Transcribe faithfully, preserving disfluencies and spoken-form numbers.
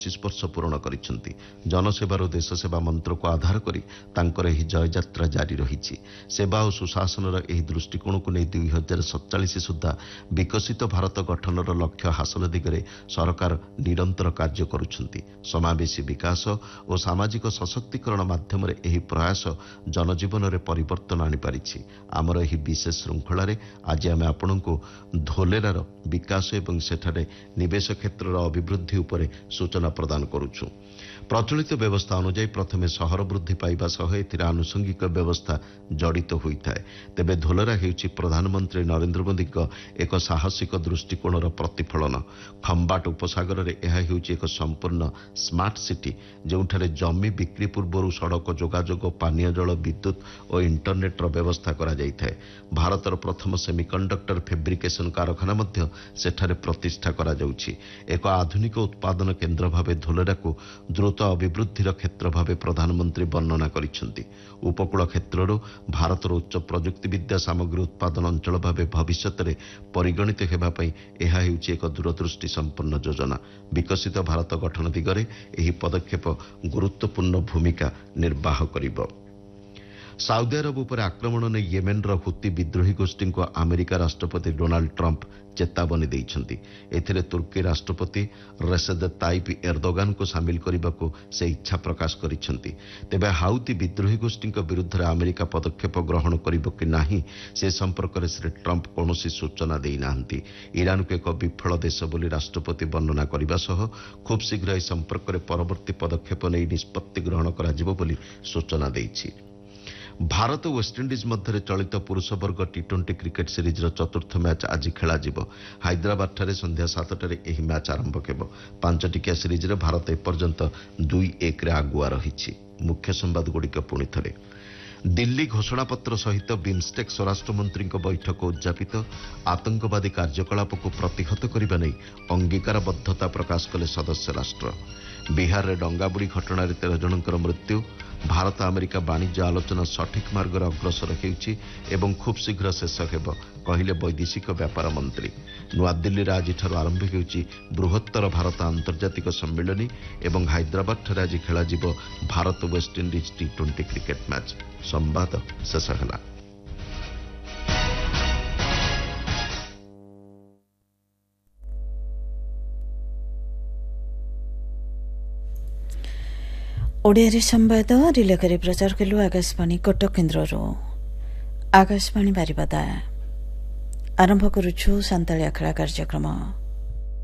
पच्चीस वर्ष पूर्ण करिसेंती। जनसेवार देश सेवा मंत्र को आधार करी तांकर एही जययात्रा जारी रही। सेवा और सुशासनर एही दृष्टिकोण को नहीं दुई हजार सतचाश सुधा विकसित भारत गठनर लक्ष्य हासिल दिगरे सरकार निरंतर कार्य करुछंती। समावेशी विकास और सामाजिक सशक्तिकरण माध्यम एही प्रयास जनजीवन में परिवर्तन आनी पारिछि। आमर एही विशेष श्रृंखला आज आम आपण को धोलेरार विकास एवं सेठारे निवेश क्षेत्र अभिवृद्धि उपरे सूचना प्रदान करुछु। प्रचलित व्यवस्था अनुଯାयी प्रथमे सहर वृद्धि पाइबा सह एथिरे आनुषंगिक व्यवस्था जड़ित होता है। तेबे धोलेरा हेउछि प्रधानमंत्री नरेंद्र मोदी एक साहसिक दृष्टिकोणर प्रतिफलन। खंबाट उपसागर में यह हेउछि एक संपूर्ण स्मार्ट सिटी जोठारे जमी बिक्री पूर्व सड़क जोगाजोग पानीय जल विद्युत और इंटरनेटर व्यवस्था करा जाइथाय। भारतर प्रथम सेमिकंडक्टर फेब्रिकेशन कारखाना मध्य सेठारे प्रतिष्ठा करा जाउछि। एक आधुनिक उत्पादन केन्द्र भावे धोलेरा को द्रुत अभिवृद्धिर क्षेत्र भावे प्रधानमंत्री वर्णना करिसेंती। उपकूल क्षेत्रରୁ भारतर उच्च प्रजुक्तिविद्या सामग्री उत्पादन अंचल भावे भविष्य में परिगणित हेबा पई एहा हेउछि एक दूरदृष्टि संपन्न योजना। विकसित भारत गठन दिगरे एही पदक्षेप गुरुत्वपूर्ण भूमिका निर्वाह करिब। साउदी अरब उपर आक्रमण ने येमेनर हुती विद्रोही गोष्ठी को अमेरिका राष्ट्रपति डोनाल्ड ट्रंप चेतावनी देइछंती। एथिरे तुर्की राष्ट्रपति रेसेद ताइप एर्दोगान को सामिल करने से इच्छा प्रकाश करिछंती। तेबे हाउती विद्रोही गोष्ठी विरुद्ध में अमेरिका पदक्षेप ग्रहण करिबो कि नाही से संपर्क में श्री ट्रंप कौनसी सूचना देई नाहंती। ईरान को एक विफल देश बोली राष्ट्रपति वर्णना करने सह खूब शीघ्र इस संपर्क में परवर्ती पदक्षेप नहीं निष्पत्ति ग्रहण कराजिबो बोली सूचना देइछि। भारत और वेस्टइंडिज मध्य चलित पुरुष वर्ग टी ट्वेंटी क्रिकेट सीरीजर चतुर्थ मैच आज खेल हैदराबाद ठारे संध्या सातटारे एही मैच आरंभ हेब। पांच टिकिया सीरीज रे भारत एपर्यंत दुई एक रे आगुआ रही। मुख्य संवाद गुड़िक पुणी थे। दिल्ली घोषणापत्र सहित बिम्स्टेक स्वराष्ट्र मंत्री बैठक उद्यापित आतंकवादी कार्यकलाप को प्रतिहत करने नहीं अंगीकारबद्धता प्रकाश कले सदस्य राष्ट्र। बिहार में डंगाबुड़ी घटन तेरह जनकर मृत्यु। भारत अमेरिका वाणिज्य आलोचना सठिक मार्ग अग्रसर होउछि एवं खूब शीघ्र शेष हेब कहले वैदेशिक व्यापार मंत्री। नुआदिल्ली में आज आरंभ होउछि बृहत्तर भारत आंतर्जातिक सम्मेलन एवं हैदराबाद ठारे आज खेल Bharat West Indies T twenty cricket match. संवाद शेष होला। ओडिया संवाद रिले कर प्रचार कलु आकाशवाणी कटक केन्द्र। आकाशवाणी बारिपदा आरंभ करुछु सांताली आखड़ा कार्यक्रम।